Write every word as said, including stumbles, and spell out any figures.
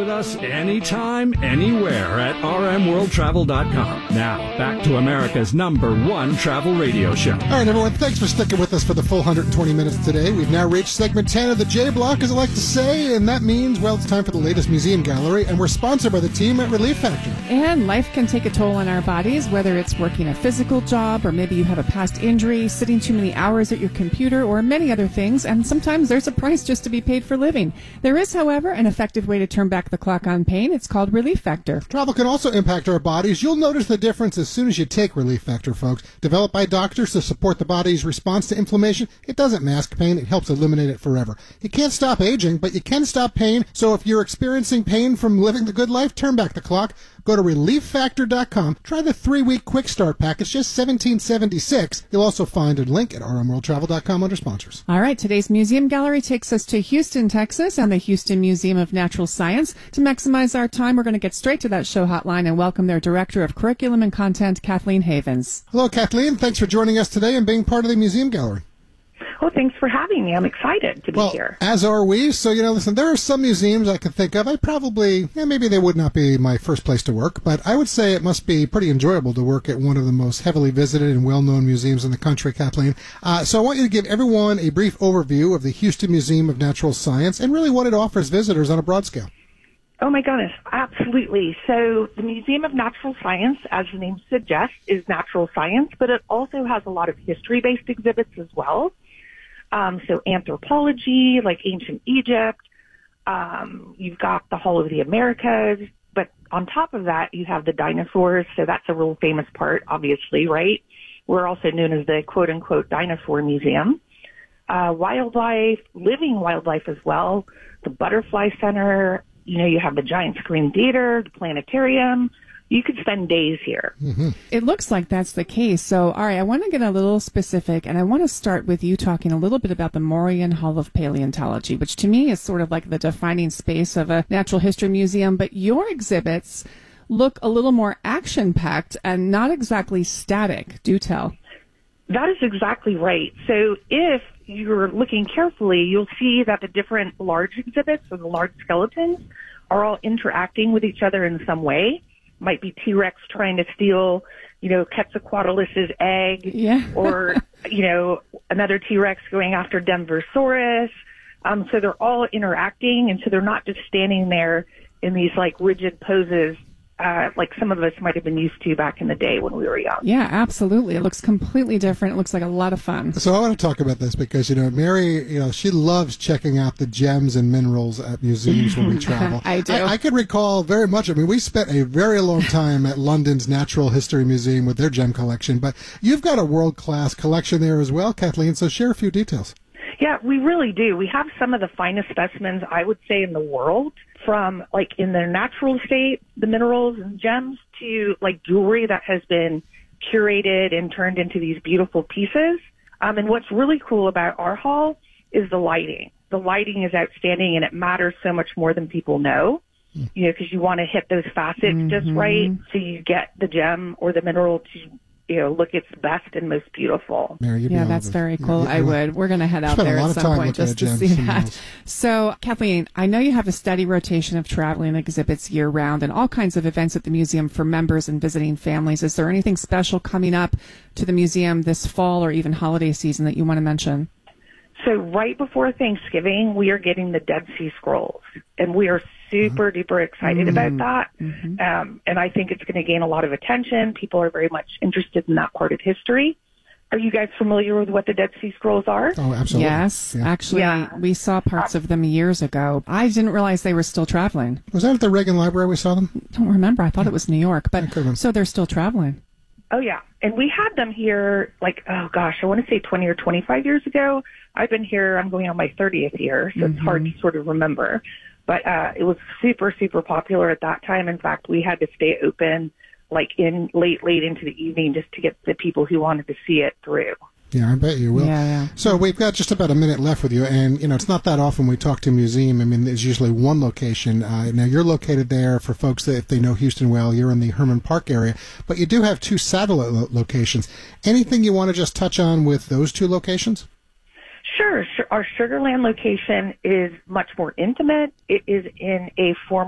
with us anytime, anywhere at r m world travel dot com. Now, back to America's number one travel radio show. All right, everyone, thanks for sticking with us for the full one hundred twenty minutes today. We've now reached segment ten of the J Block, as I like to say, and that means, well, it's time for the latest museum gallery, and we're sponsored by the team at Relief Factor. And life can take a toll on our bodies, whether it's working a physical job, or maybe you have a past injury, sitting too many hours at your computer, or many other things, and sometimes there's a price just to be paid for living. There is, however, an effective way to turn back the clock on pain. It's called Relief Factor. Travel can also impact our bodies. You'll notice the difference as soon as you take Relief Factor, folks. Developed by doctors to support the body's response to inflammation, it doesn't mask pain. It helps eliminate it forever. You can't stop aging, but you can stop pain. So if you're experiencing pain from living the good life, turn back the clock. Go to relief factor dot com. Try the three-week quick start pack. It's just seventeen seventy-six. You'll also find a link at r m world travel dot com under sponsors. All right, today's museum gallery takes us to Houston, Texas, and the Houston Museum of Natural Science. To maximize our time, we're going to get straight to that show hotline and welcome their Director of Curriculum and Content, Kathleen Havens. Hello, Kathleen. Thanks for joining us today and being part of the museum gallery. Well, thanks for having me. I'm excited to be well, here. As are we. So, you know, listen, there are some museums I could think of. I probably, yeah, maybe they would not be my first place to work, but I would say it must be pretty enjoyable to work at one of the most heavily visited and well-known museums in the country, Kathleen. Uh, so I want you to give everyone a brief overview of the Houston Museum of Natural Science and really what it offers visitors on a broad scale. Oh, my goodness. Absolutely. So the Museum of Natural Science, as the name suggests, is natural science, but it also has a lot of history-based exhibits as well. Um, so anthropology, like ancient Egypt. Um, you've got the Hall of the Americas. But on top of that, you have the dinosaurs. So that's a real famous part, obviously, right? We're also known as the quote-unquote dinosaur museum. Uh, wildlife, living wildlife as well. The Butterfly Center. You know, you have the giant screen theater, the planetarium. You could spend days here. Mm-hmm. It looks like that's the case. So, all right, I want to get a little specific, and I want to start with you talking a little bit about the Morean Hall of Paleontology, which to me is sort of like the defining space of a natural history museum. But your exhibits look a little more action-packed and not exactly static. Do tell. That is exactly right. So if you're looking carefully, you'll see that the different large exhibits or the large skeletons are all interacting with each other in some way. Might be T-Rex trying to steal, you know, Quetzalcoatlus's egg, yeah. or, you know, another T-Rex going after Denversaurus. Um, so they're all interacting, and so they're not just standing there in these, like, rigid poses uh, like some of us might have been used to back in the day when we were young. Yeah, absolutely. It looks completely different. It looks like a lot of fun. So I want to talk about this because, you know, Mary, you know, she loves checking out the gems and minerals at museums when we travel. I do. I, I can recall very much. I mean, we spent a very long time at London's Natural History Museum with their gem collection, but you've got a world-class collection there as well, Kathleen, so share a few details. Yeah, we really do. We have some of the finest specimens, I would say, in the world, from like in their natural state, the minerals and gems, to like jewelry that has been curated and turned into these beautiful pieces. Um, and what's really cool about our hall is the lighting. The lighting is outstanding, and it matters so much more than people know, mm. you know, because you want to hit those facets mm-hmm. just right so you get the gem or the mineral to, you know, look its best and most beautiful. Mary, yeah, that's very cool. Yeah, I would. We're going to head out there at some point just to see that. So, Kathleen, I know you have a steady rotation of traveling exhibits year-round and all kinds of events at the museum for members and visiting families. Is there anything special coming up to the museum this fall or even holiday season that you want to mention? So right before Thanksgiving, we are getting the Dead Sea Scrolls, and we are super duper excited mm-hmm. about that. Mm-hmm. Um, and I think it's going to gain a lot of attention. People are very much interested in that part of history. Are you guys familiar with what the Dead Sea Scrolls are? Oh, absolutely. Yes. Yeah. Actually, yeah. we saw parts of them years ago. I didn't realize they were still traveling. Was that at the Reagan Library we saw them? Don't remember. I thought yeah. it was New York. But so they're still traveling. Oh, yeah. And we had them here, like, oh, gosh, I want to say twenty or twenty-five years ago. I've been here, I'm going on my thirtieth year, so mm-hmm. it's hard to sort of remember. But uh, it was super, super popular at that time. In fact, we had to stay open, like, in late, late into the evening just to get the people who wanted to see it through. Yeah, I bet you will. Yeah, yeah. So we've got just about a minute left with you, and, you know, it's not that often we talk to a museum. I mean, there's usually one location. Uh, now, you're located there for folks that, if they know Houston well, you're in the Herman Park area, but you do have two satellite lo- locations. Anything you want to just touch on with those two locations? Sure. Our Sugar Land location is much more intimate. It is in a former